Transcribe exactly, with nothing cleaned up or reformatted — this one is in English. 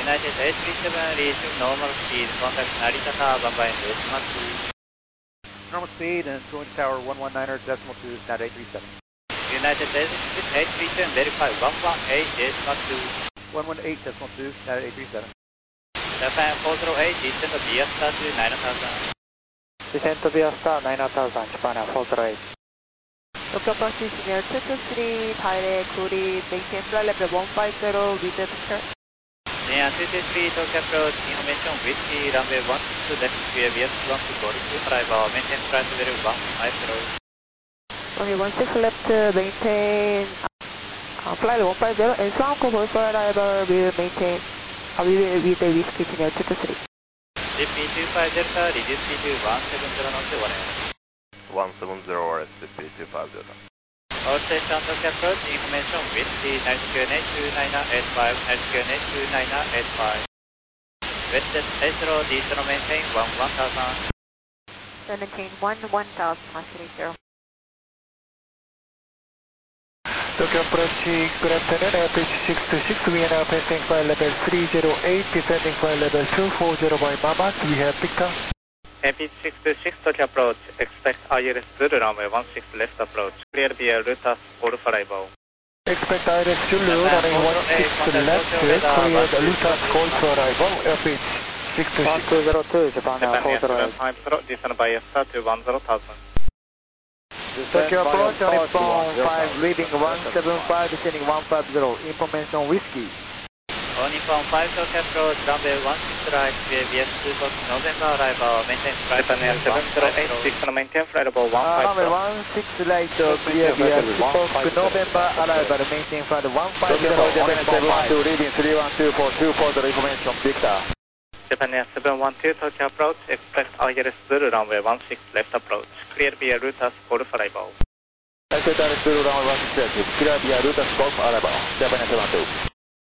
United eight three seven reaching normal speed, contact Narita Tower, one by decimal two. Normal speed and going to tower one one niner decimal two, United eight three seven. United eight three seven, verify one one eight decimal two. one one eight decimal two, United eight three seven. Japan four zero eight, descend via star to nine thousand. Descend via star nine thousand, Japan four zero eight. Tokyo approach senior two two three, direct, cooling, maintain flight level one five zero, with the picture. Senior two two three, Tokyo approach, information whiskey, runway one six left, clear via one to go to arrival, maintain flight level one five zero. Runway one six left, maintain uh, flight level one five zero, and sound call for arrival, will maintain, uh, we will with the whiskey senior two two three. G P two five zero, reduce speed to one seven zero knots, one seven zero S C P two five zero. All station Tokyo approach, information whiskey, altitude eight two nine eight five, altitude eight two nine eight five. Westjet eight zero, descend maintain one one thousand. So maintain one one thousand, one three zero. Tokyo approaching good afternoon, airpage six two six, we are now passing flight level three zero eight, descending flight level two four zero by Mamat, we have Victor. Airpage six two six, Tokyo approach, expect I L S Zulu runway one six left approach, clear via Rutas all arrival. Expect I L S Zulu runway one six left, clear the Rutas call to arrival, airpage six two six. one two zero two, Japan four zero eight. seven five zero, descend by star to one zero thousand. Tokyo approach, Nippon five, leading one seven five, descending one five zero, information whiskey. Nippon five, Tokyo approach, runway one six right, clear via two box November arrival, maintain flight level seven zero eight, descend maintain flight level one five zero. Runway one six right, clear via two box November arrival, maintain flight one five zero. Japan seven one two, leading three one two four two for the information, Victor. Japan seven one two, Tokyo approach, expect I L S Zulu runway one six left approach, clear via Rutas Golf arrival. Expect I L S Zulu runway one six left, clear via Rutas Golf arrival, Japan seven one two.